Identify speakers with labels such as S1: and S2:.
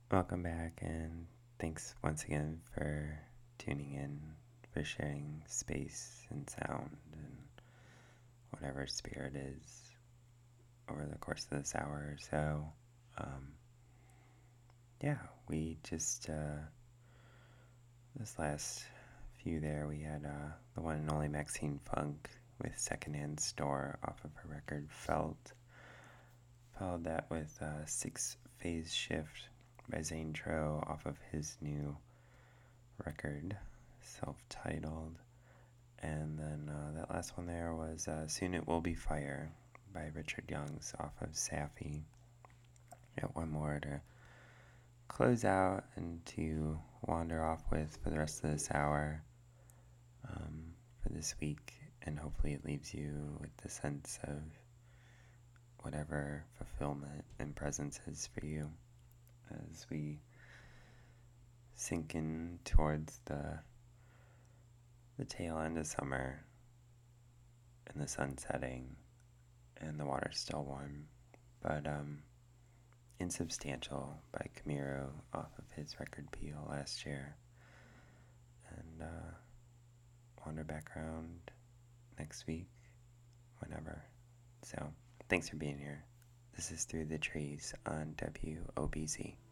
S1: Welcome back, and thanks once again for tuning in, for sharing space and sound and whatever spirit is over the course of this hour or so. Um, yeah, we just, this last few there, we had the one and only Maxine Funk with Secondhand Store off of her record Felt. Followed that with Six Phase Shift by Zane Tro off of his new record, self-titled. And then that last one there was Soon It Will Be Fire by Richard Youngs off of Safi. Got one more to close out and to wander off with for the rest of this hour for this week. And hopefully it leaves you with the sense of whatever fulfillment and presence is for you as we sink in towards the tail end of summer and the sun setting and the water's still warm. But Insubstantial by Camiro off of his record Peel last year. And wander back around next week, whenever. So thanks for being here. This is Through the Trees on WOBZ.